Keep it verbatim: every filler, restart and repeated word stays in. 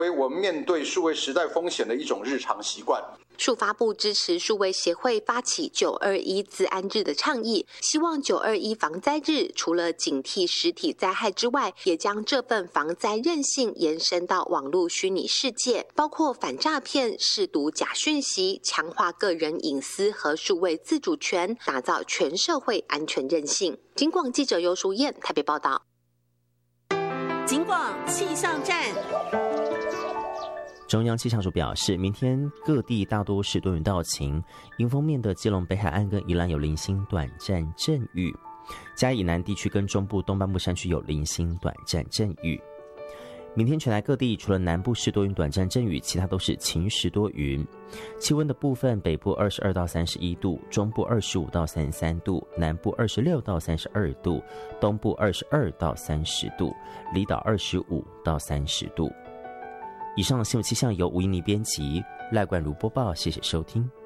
为我们面对数位时代风险的一种日常习惯。 数发部支持数位协会发起九二一资安日的倡议，希望九二一防灾日除了警惕实体灾害之外，也将这份防灾韧性延伸到网络虚拟世界，包括反诈骗、识读假讯息、强化个人隐私和数位自主权，打造全社会安全韧性。警广记者尤淑燕台北报道。 警广气象站。 中央气象署表示，明天各地大多是多云到晴，迎风面的基隆北海岸跟宜兰有零星短暂阵雨，嘉义以南地区跟中部东半部山区有零星短暂阵雨。明天全台各地除了南部是多云短暂阵雨，其他都是晴时多云。气温的部分，北部二十二到三十一度，中部二十五到三十三度，南部二十六到三十二度，东部二十二到三十度，离岛二十五到三十度。以上的新闻气象由吴怡妮编辑，赖冠如播报，谢谢收听。